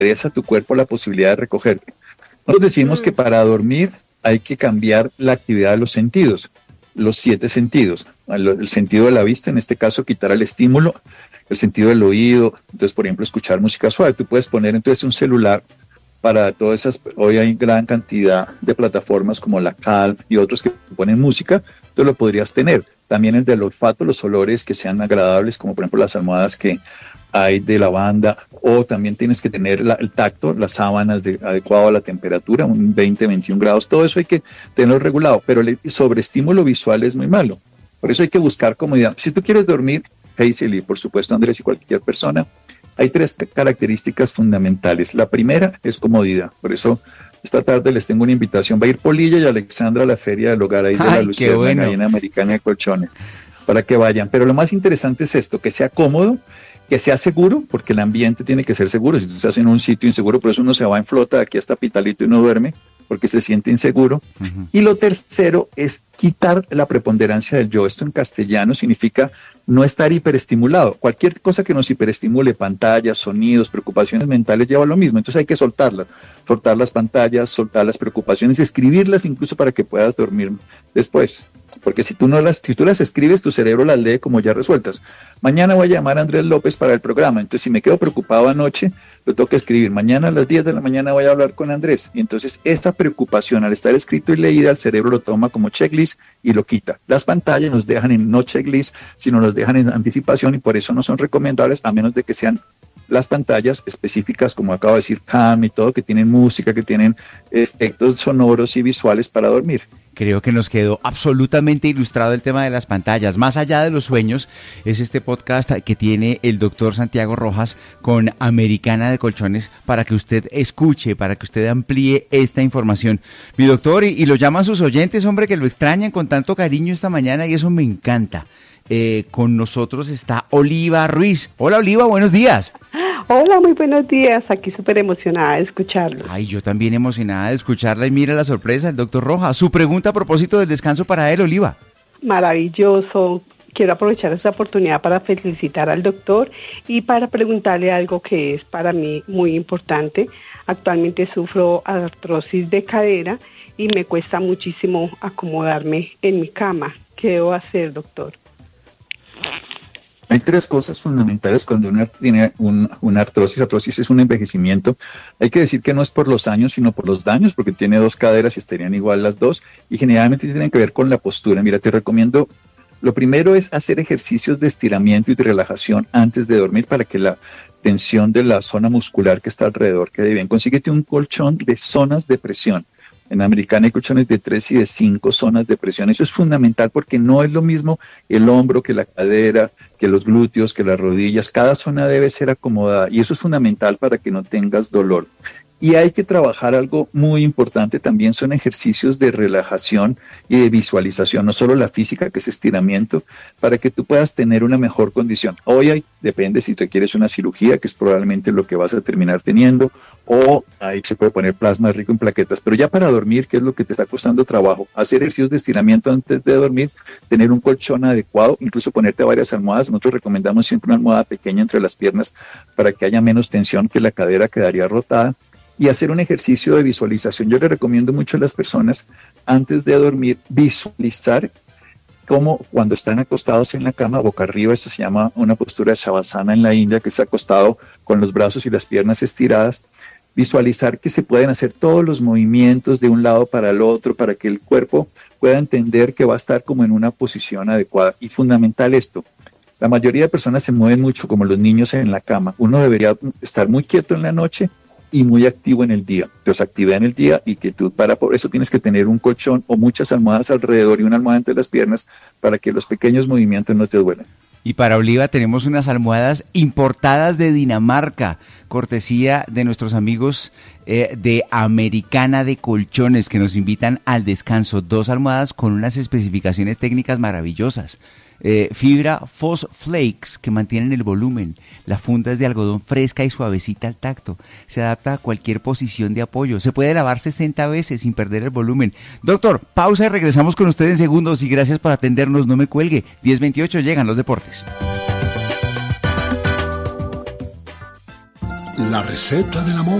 regresa a tu cuerpo la posibilidad de recogerte. Nosotros decimos que para dormir hay que cambiar la actividad de los sentidos, los 7 sentidos. El sentido de la vista, en este caso, quitar el estímulo, el sentido del oído. Entonces, por ejemplo, escuchar música suave. Tú puedes poner entonces un celular para todas esas. Hoy hay gran cantidad de plataformas como la Calm y otros que ponen música, tú lo podrías tener. También el del olfato, los olores que sean agradables, como por ejemplo las almohadas que hay de lavanda, o también tienes que tener el tacto, las sábanas adecuado a la temperatura, un 20, 21 grados, todo eso hay que tenerlo regulado, pero el sobreestímulo visual es muy malo. Por eso hay que buscar comodidad. Si tú quieres dormir, Hazel y por supuesto Andrés y cualquier persona, hay 3 características fundamentales. La primera es comodidad, por eso esta tarde les tengo una invitación. Va a ir Polilla y Alexandra a la Feria del Hogar ahí de la Luciérnaga, ahí en Americana de Colchones, para que vayan. Pero lo más interesante es esto, que sea cómodo, que sea seguro, porque el ambiente tiene que ser seguro. Si tú estás en un sitio inseguro, por eso uno se va en flota de aquí hasta Pitalito y no duerme, porque se siente inseguro. Uh-huh. Y lo tercero es quitar la preponderancia del yo. Esto en castellano significa no estar hiperestimulado. Cualquier cosa que nos hiperestimule, pantallas, sonidos, preocupaciones mentales, lleva lo mismo. Entonces hay que soltar las pantallas, soltar las preocupaciones, escribirlas incluso para que puedas dormir después. Porque si tú las escribes, tu cerebro las lee como ya resueltas. Mañana voy a llamar a Andrés López para el programa. Entonces, si me quedo preocupado anoche, lo tengo que escribir. Mañana a las 10 de la mañana voy a hablar con Andrés. Y entonces, esta preocupación, al estar escrito y leída, el cerebro lo toma como checklist y lo quita. Las pantallas nos dejan en no checklist, sino nos dejan en anticipación y por eso no son recomendables, a menos de que sean las pantallas específicas, como acabo de decir, Calm y todo, que tienen música, que tienen efectos sonoros y visuales para dormir. Creo que nos quedó absolutamente ilustrado el tema de las pantallas. Más allá de los sueños, es este podcast que tiene el doctor Santiago Rojas con Americana de Colchones para que usted escuche, para que usted amplíe esta información. Mi doctor, y lo llaman sus oyentes, hombre, que lo extrañan con tanto cariño esta mañana y eso me encanta. Con nosotros está Oliva Ruiz. Hola, Oliva, buenos días. Hola, muy buenos días. Aquí súper emocionada de escucharlo. Ay, yo también emocionada de escucharla y mira la sorpresa, el doctor Rojas. Su pregunta a propósito del descanso para él, Oliva. Maravilloso. Quiero aprovechar esta oportunidad para felicitar al doctor y para preguntarle algo que es para mí muy importante. Actualmente sufro artrosis de cadera y me cuesta muchísimo acomodarme en mi cama. ¿Qué debo hacer, doctor? Hay 3 cosas fundamentales cuando uno tiene una artrosis. Artrosis es un envejecimiento. Hay que decir que no es por los años, sino por los daños, porque tiene 2 caderas y estarían igual las 2, y generalmente tienen que ver con la postura. Mira, te recomiendo, lo primero es hacer ejercicios de estiramiento y de relajación antes de dormir para que la tensión de la zona muscular que está alrededor quede bien. Consíguete un colchón de zonas de presión. En Americana hay colchones de 3 y de 5 zonas de presión. Eso es fundamental porque no es lo mismo el hombro que la cadera, que los glúteos, que las rodillas. Cada zona debe ser acomodada y eso es fundamental para que no tengas dolor. Y hay que trabajar algo muy importante también, son ejercicios de relajación y de visualización, no solo la física, que es estiramiento, para que tú puedas tener una mejor condición. Hoy depende si requieres una cirugía, que es probablemente lo que vas a terminar teniendo, o ahí se puede poner plasma rico en plaquetas. Pero ya para dormir, ¿qué es lo que te está costando trabajo? Hacer ejercicios de estiramiento antes de dormir, tener un colchón adecuado, incluso ponerte varias almohadas. Nosotros recomendamos siempre una almohada pequeña entre las piernas para que haya menos tensión, que la cadera quedaría rotada. Y hacer un ejercicio de visualización. Yo le recomiendo mucho a las personas, antes de dormir, visualizar cómo cuando están acostados en la cama, boca arriba, esto se llama una postura Shavasana en la India, que es acostado con los brazos y las piernas estiradas, visualizar que se pueden hacer todos los movimientos de un lado para el otro, para que el cuerpo pueda entender que va a estar como en una posición adecuada. Y fundamental esto, la mayoría de personas se mueven mucho como los niños en la cama. Uno debería estar muy quieto en la noche y muy activo en el día. Entonces, actividad en el día y que tú, por eso tienes que tener un colchón o muchas almohadas alrededor y una almohada entre las piernas para que los pequeños movimientos no te duelen. Y para Oliva tenemos unas almohadas importadas de Dinamarca, cortesía de nuestros amigos de Americana de Colchones, que nos invitan al descanso. 2 almohadas con unas especificaciones técnicas maravillosas. Fibra Fos Flakes que mantienen el volumen. La funda es de algodón fresca y suavecita al tacto. Se adapta a cualquier posición de apoyo. Se puede lavar 60 veces sin perder el volumen. Doctor, pausa y regresamos con usted en segundos y gracias por atendernos. No me cuelgue. 10:28 llegan los deportes. La receta del amor.